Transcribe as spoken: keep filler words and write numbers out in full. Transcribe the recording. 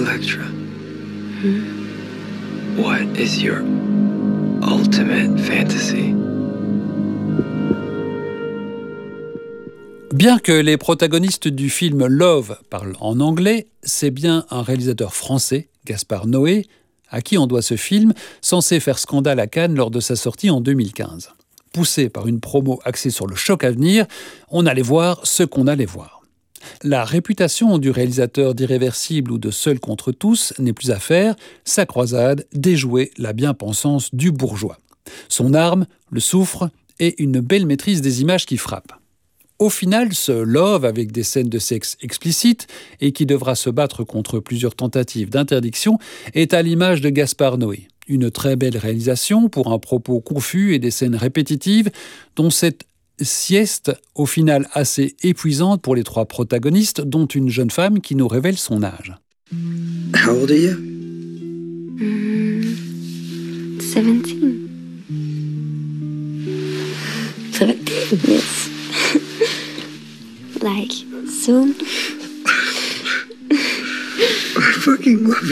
Electra, what is your ultimate fantasy? Bien que les protagonistes du film Love parlent en anglais, c'est bien un réalisateur français, Gaspard Noé, à qui on doit ce film, censé faire scandale à Cannes lors de sa sortie en deux mille quinze. Poussé par une promo axée sur le choc à venir, on allait voir ce qu'on allait voir. La réputation du réalisateur d'Irréversible ou de Seul contre tous n'est plus à faire, sa croisade, déjouer la bien-pensance du bourgeois. Son arme, le soufre, et une belle maîtrise des images qui frappent. Au final, ce Love, avec des scènes de sexe explicites et qui devra se battre contre plusieurs tentatives d'interdiction, est à l'image de Gaspard Noé. Une très belle réalisation pour un propos confus et des scènes répétitives, dont cette sieste, au final assez épuisante pour les trois protagonistes, dont une jeune femme qui nous révèle son âge. How old are you? Mm, seventeen. Seventeen, yes. Like, soon. I fucking love you.